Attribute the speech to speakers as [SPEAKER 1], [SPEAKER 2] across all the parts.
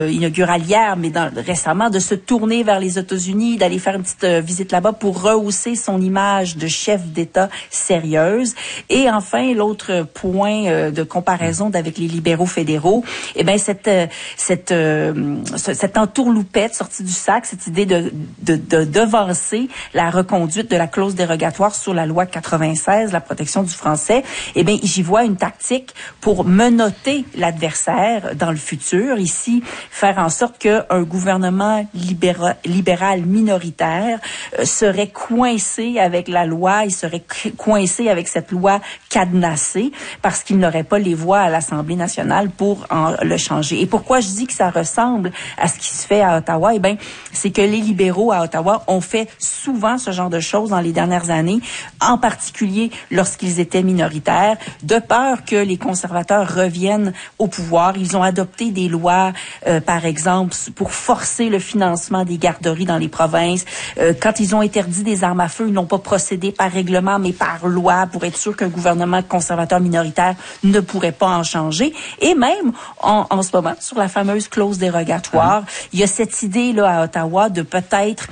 [SPEAKER 1] inaugurale hier, mais récemment, de se tourner vers les États-Unis, d'aller faire une petite visite là-bas pour rehausser son image de chef d'État sérieuse. Et enfin, l'autre point de comparaison avec les libéraux fédéraux, eh ben cette entourloupette sortie du sac, cette idée de devancer la reconduite de la clause dérogatoire sur la loi 96, la protection du français, eh bien, j'y vois une tactique pour menotter l'adversaire dans le futur. Ici, faire en sorte qu'un gouvernement libéral minoritaire serait coincé avec la loi, il serait coincé avec cette loi cadenassée parce qu'il n'aurait pas les voix à l'Assemblée nationale pour le changer. Et pourquoi je dis que ça ressemble à ce qui se fait à Ottawa? Eh bien, c'est que les libéraux à Ottawa ont fait souvent ce genre de choses dans les dernières années, en particulier lorsqu'ils étaient minoritaires, de peur que les conservateurs reviennent au pouvoir. Ils ont adopté des lois, par exemple, pour forcer le financement des garderies dans les provinces. Quand ils ont interdit des armes à feu, ils n'ont pas procédé par règlement, mais par loi, pour être sûr qu'un gouvernement conservateur minoritaire ne pourrait pas en changer. Et même, en ce moment, sur la fameuse clause dérogatoire, il y a cette idée-là à Ottawa de peut-être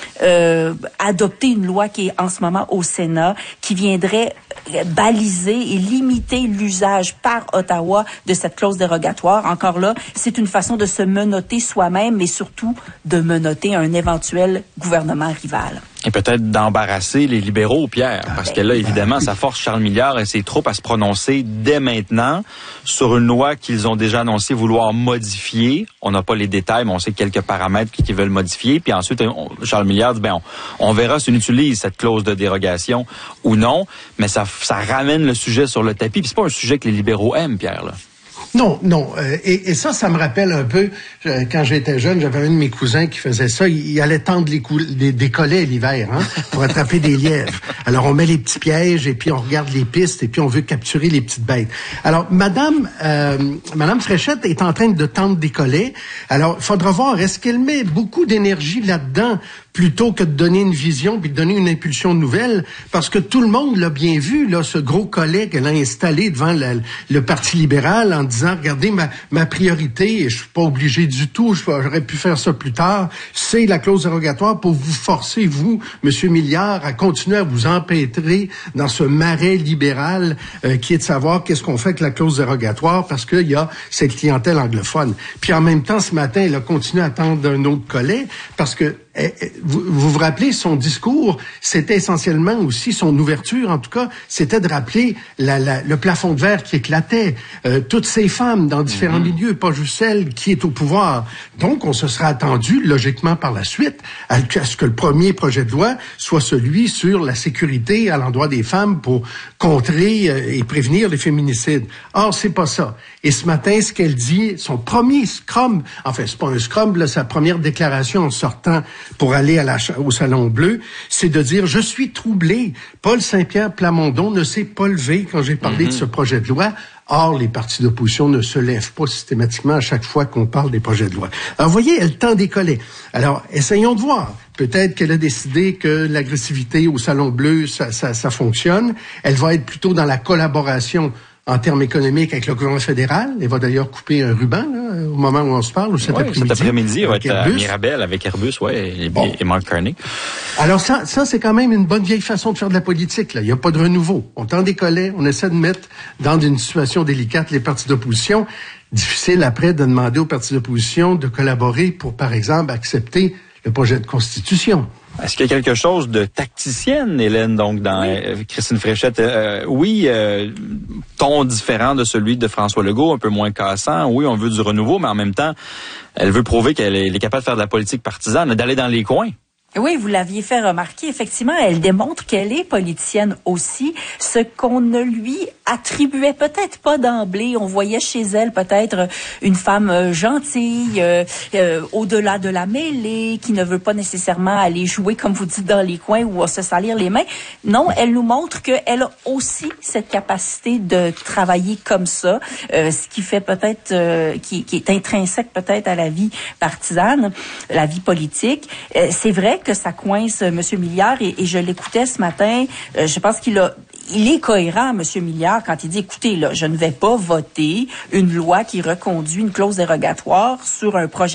[SPEAKER 1] adopter une loi qui est en ce moment au Sénat, qui viendrait baliser et limiter l'usage par Ottawa de cette clause dérogatoire. Encore là, c'est une façon de se menotter soi-même, mais surtout de menotter un éventuel gouvernement rival.
[SPEAKER 2] Et peut-être d'embarrasser les libéraux, Pierre, parce que là, évidemment, ça force Charles Milliard et ses troupes à se prononcer dès maintenant sur une loi qu'ils ont déjà annoncé vouloir modifier. On n'a pas les détails, mais on sait quelques paramètres qu'ils veulent modifier. Puis ensuite, Charles Milliard dit, on verra si on utilise cette clause de dérogation ou non, mais ça ramène le sujet sur le tapis. Puis c'est pas un sujet que les libéraux aiment, Pierre, là.
[SPEAKER 3] Non. Et ça me rappelle un peu, quand j'étais jeune, j'avais un de mes cousins qui faisait ça. Il allait tendre des collets l'hiver, pour attraper des lièvres. Alors, on met les petits pièges et puis on regarde les pistes et puis on veut capturer les petites bêtes. Alors, Madame Fréchette est en train de tendre des collets. Alors, il faudra voir, est-ce qu'elle met beaucoup d'énergie là-dedans plutôt que de donner une vision puis de donner une impulsion nouvelle, parce que tout le monde l'a bien vu, là, ce gros collet qu'elle a installé devant le Parti libéral en disant, regardez, ma priorité, et je suis pas obligé du tout, j'aurais pu faire ça plus tard, c'est la clause dérogatoire pour vous forcer, vous, Monsieur Milliard, à continuer à vous empêtrer dans ce marais libéral qui est de savoir qu'est-ce qu'on fait avec la clause dérogatoire, parce qu'il y a cette clientèle anglophone. Puis en même temps, ce matin, elle a continué à tendre un autre collet, parce que vous vous rappelez, son discours, c'était essentiellement aussi, son ouverture en tout cas, c'était de rappeler le plafond de verre qui éclatait. Toutes ces femmes dans différents milieux, pas juste celle qui est au pouvoir. Donc, on se sera attendu, logiquement par la suite, à ce que le premier projet de loi soit celui sur la sécurité à l'endroit des femmes pour contrer et prévenir les féminicides. Or, c'est pas ça. Et ce matin, ce qu'elle dit, son premier scrum, enfin, c'est pas un scrum, là, sa première déclaration en sortant pour aller au Salon Bleu, c'est de dire « Je suis troublé. Paul Saint-Pierre Plamondon ne s'est pas levé quand j'ai parlé de ce projet de loi. » Or, les partis d'opposition ne se lèvent pas systématiquement à chaque fois qu'on parle des projets de loi. Alors, vous voyez, elle tend des collets. Alors, essayons de voir. Peut-être qu'elle a décidé que l'agressivité au Salon Bleu, ça fonctionne. Elle va être plutôt dans la collaboration en termes économiques avec le gouvernement fédéral. Elle va d'ailleurs couper un ruban là, au moment où on se parle, ou cet après-midi.
[SPEAKER 2] Cet après-midi, elle va être à Mirabel avec Airbus, et Mark Carney.
[SPEAKER 3] Alors ça, c'est quand même une bonne vieille façon de faire de la politique. Là, il n'y a pas de renouveau. On tend des collets, on essaie de mettre dans une situation délicate les partis d'opposition. Difficile après de demander aux partis d'opposition de collaborer pour, par exemple, accepter le projet de constitution.
[SPEAKER 2] Est-ce qu'il y a quelque chose de tacticienne, Hélène, donc, dans Christine Fréchette? Ton différent de celui de François Legault, un peu moins cassant. Oui, on veut du renouveau, mais en même temps, elle veut prouver qu'elle est capable de faire de la politique partisane, d'aller dans les coins.
[SPEAKER 1] Oui, vous l'aviez fait remarquer. Effectivement, elle démontre qu'elle est politicienne aussi, ce qu'on ne lui attribuait peut-être pas d'emblée. On voyait chez elle peut-être une femme gentille, au-delà de la mêlée, qui ne veut pas nécessairement aller jouer, comme vous dites, dans les coins ou se salir les mains. Non, elle nous montre qu'elle a aussi cette capacité de travailler comme ça, ce qui fait peut-être, qui est intrinsèque peut-être à la vie partisane, la vie politique. C'est vrai que ça coince M. Milliard et je l'écoutais ce matin. Je pense qu'il a il est cohérent, M. Milliard, quand il dit, écoutez, là, je ne vais pas voter une loi qui reconduit une clause dérogatoire sur un projet